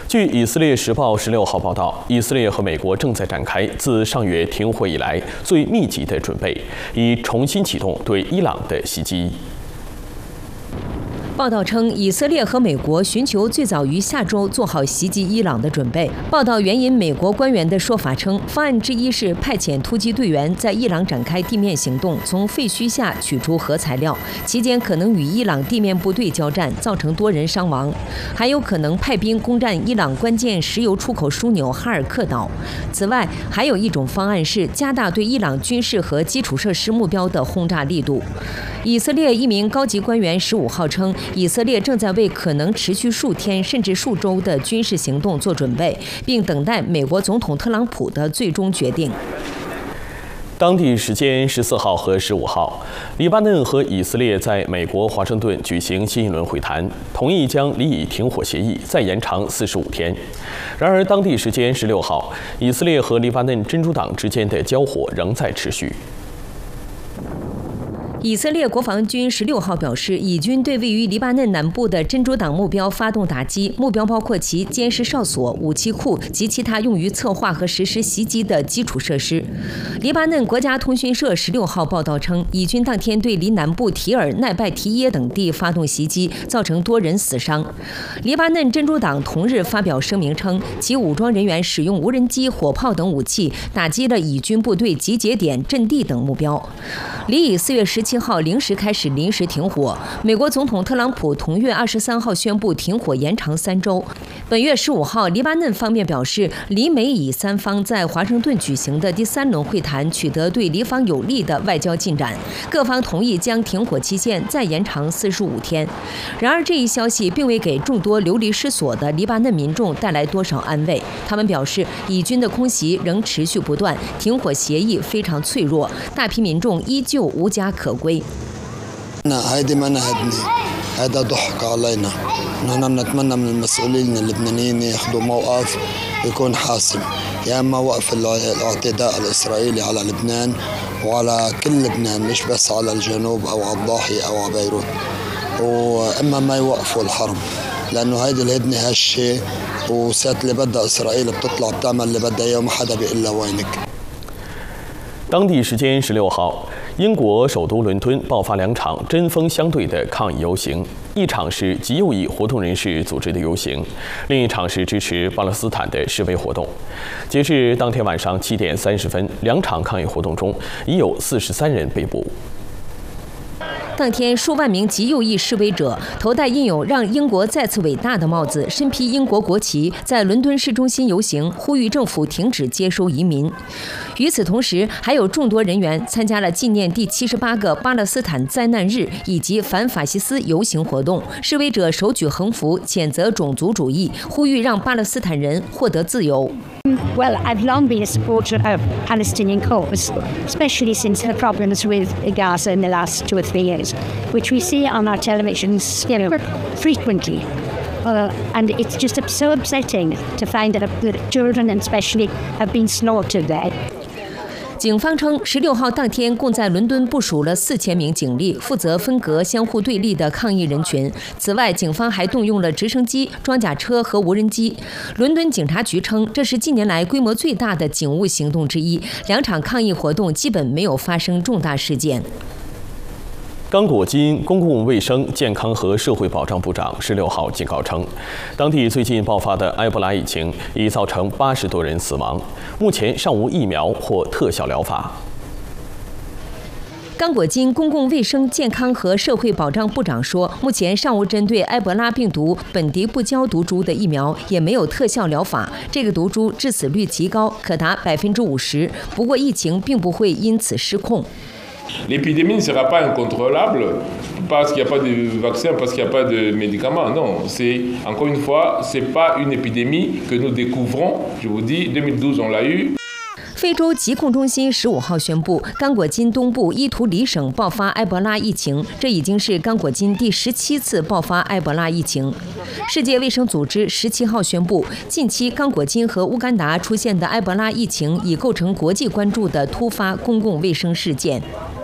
据以色列时报16号报道，以色列和美国正在展开自上月停火以来最密集的准备，以重新启动对伊朗的袭击。 报道称，以色列和美国寻求最早于下周做好袭击伊朗的准备。报道援引美国官员的说法称，方案之一是派遣突击队员在伊朗展开地面行动，从废墟下取出核材料，期间可能与伊朗地面部队交战，造成多人伤亡；还有可能派兵攻占伊朗关键石油出口枢纽哈尔克岛。此外，还有一种方案是加大对伊朗军事和基础设施目标的轰炸力度。以色列一名高级官员15号称，以色列正在为可能持续数天甚至数周的军事行动做准备，并等待美国总统特朗普的最终决定。 当地时间14号和15号，黎巴嫩和以色列在美国华盛顿举行新一轮会谈，同意将离以停火协议再延长45天。然而，当地时间16号，以色列和黎巴嫩真主党之间的交火仍在持续。 以色列国防军16号表示，以军对位于黎巴嫩南部的真主党目标发动打击，目标包括其监视哨所、武器库及其他用于策划和实施袭击的基础设施。黎巴嫩国家通讯社16号报道称，以军当天对离南部提尔、奈拜提耶等地发动袭击，造成多人死伤。黎巴嫩真主党同日发表声明称，其武装人员使用无人机、火炮等武器打击了以军部队集结点、阵地等目标。离以4月17号零时开始临时停火，美国总统特朗普同月23号宣布停火延长3周。本月15号，黎巴嫩方面表示，黎美以三方在华盛顿举行的第3轮会谈取得对黎方有利的外交进展，各方同意将停火期限再延长45天。然而，这一消息并未给众多流离失所的黎巴嫩民众带来多少安慰。他们表示，以军的空袭仍持续不断，停火协议非常脆弱，大批民众依旧无家可归。 هيدي ما نهدني هذا ضحك علينا نحن بنتمنى من المسؤولين اللبنانيين ياخذوا موقف يكون حاسم يا اما وقف الاعتداء الاسرائيلي على لبنان وعلى كل لبنان مش بس على الجنوب او على الضاحيه او على بيروت واما ما يوقفوا الحرب لانه هيدي الهدنه هالشيء وسات اللي بدها اسرائيل بتطلع بتعمل اللي بدها اياه وما حدا بيقول لها وينك。 当地时间16号，英国首都伦敦爆发2场针锋相对的抗议游行，一场是极右翼活动人士组织的游行，另一场是支持巴勒斯坦的示威活动。截至当天晚上7点30分，2场抗议活动中已有43人被捕。 当天，数万名极右翼示威者头戴印有“让英国再次伟大”的帽子，身披英国国旗，在伦敦市中心游行，呼吁政府停止接收移民。与此同时，还有众多人员参加了纪念第78个巴勒斯坦灾难日以及反法西斯游行活动。示威者手举横幅，谴责种族主义，呼吁让巴勒斯坦人获得自由。 Well, I've long been a supporter of Palestinian cause, especially since the problems with Gaza in the last 2 or 3 years, which we see on our televisions, frequently. And it's just so upsetting to find that the children, especially, have been slaughtered there. 警方称，16号当天共在伦敦部署了4000名警力，负责分隔相互对立的抗议人群。此外，警方还动用了直升机、装甲车和无人机。伦敦警察局称，这是近年来规模最大的警务行动之一。2场抗议活动基本没有发生重大事件。 刚果金公共卫生、健康和社会保障部长16号警告称，当地最近爆发的埃博拉疫情已造成80多人死亡，目前尚无疫苗或特效疗法。 刚果金公共卫生、健康和社会保障部长说，目前尚无针对埃博拉病毒苯迪不胶毒株的疫苗，也没有特效疗法。这个毒株致死率极高，可达50%。不过，疫情并不会因此失控。 L'épidémie ne sera pas incontrôlable parce qu'il n'y a pas de vaccin, parce qu'il n'y a pas de médicaments. Non, c'est encore une fois, c'est pas une épidémie que nous découvrons. Je vous dis, 2012 on l'a eu. 非洲疾控中心15号宣布，刚果金东部伊图里省爆发埃博拉疫情，这已经是刚果金第17次爆发埃博拉疫情。世界卫生组织17号宣布，近期刚果金和乌干达出现的埃博拉疫情已构成国际关注的突发公共卫生事件。